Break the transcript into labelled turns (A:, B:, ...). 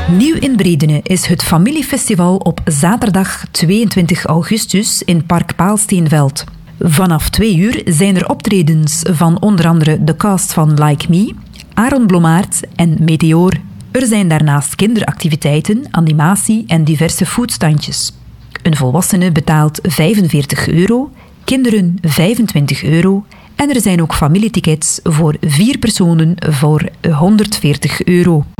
A: Nieuw in Bredene is het familiefestival op zaterdag 22 augustus in Park Paalsteenveld. Vanaf 2 uur zijn er optredens van onder andere de cast van Like Me, Aaron Blommaert en Meteor. Er zijn daarnaast kinderactiviteiten, animatie en diverse foodstandjes. Een volwassene betaalt €45, kinderen €25 en er zijn ook familietickets voor 4 personen voor €140.